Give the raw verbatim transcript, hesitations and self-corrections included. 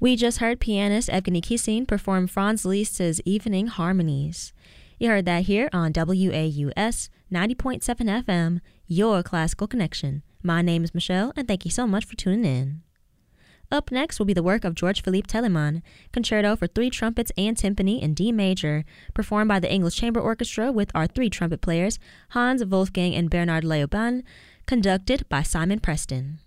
We just heard pianist Evgeny Kissin perform Franz Liszt's Evening Harmonies. You heard that here on W A U S ninety point seven F M, your classical connection. My name is Michelle, and thank you so much for tuning in. Up next will be the work of George Philippe Telemann, Concerto for Three Trumpets and Timpani in D Major, performed by the English Chamber Orchestra with our three trumpet players, Hans Wolfgang and Bernard Leoban, conducted by Simon Preston.